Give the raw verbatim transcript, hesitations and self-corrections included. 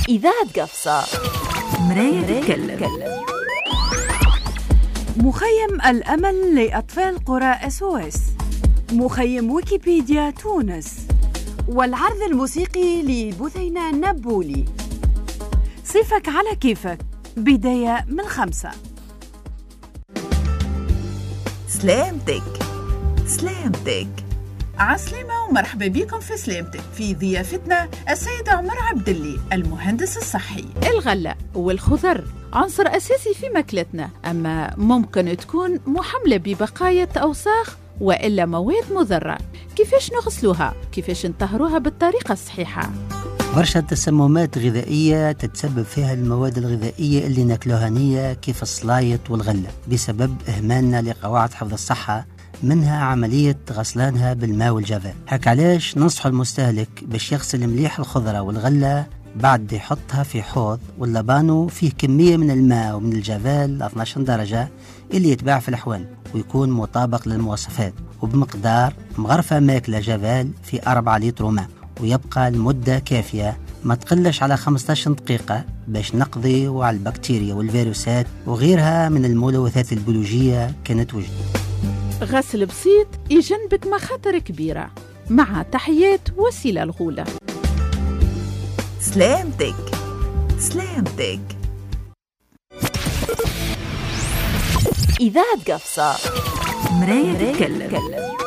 إذاعة قفصة، مراية تتكلم. مخيم الأمل لأطفال قرى اس او اس، مخيم ويكيبيديا تونس، والعرض الموسيقي لبثينة نبولي. صيفك على كيفك، بداية من خمسة. سلامتك سلامتك عسلامة ومرحبا بكم في سلامتك. في ضيافتنا السيد عمر عبدلي المهندس الصحي. الغلة والخضر عنصر أساسي في ماكلتنا، أما ممكن تكون محملة ببقايا أوساخ وإلا مواد مضرة. كيفاش نغسلوها؟ كيفاش نطهروها بالطريقة الصحيحة؟ برشا تسممات غذائية تتسبب فيها المواد الغذائية اللي ناكلوها نية، كيف الصلايط والغلة، بسبب إهمالنا لقواعد حفظ الصحة، منها عملية غسلانها بالماء والجافيل. هك علاش ننصح المستهلك باش يغسل مليح الخضرة والغلة بعد يحطها في حوض ولا بانو فيه كمية من الماء ومن الجافيل اثني عشر درجة اللي يتباع في الأحوال، ويكون مطابق للمواصفات، وبمقدار مغرفة ماكلة جافيل في أربعة لتر ماء، ويبقى المدة كافية ما تقلش على خمسة عشر دقيقة باش نقضي على البكتيريا والفيروسات وغيرها من الملوثات البيولوجية كانت وجد. غسل بسيط يجنبك مخاطر كبيرة. مع تحيات وسيلة الغولة. سلامتك سلامتك إذاعة قفصة، مراية تتكلم.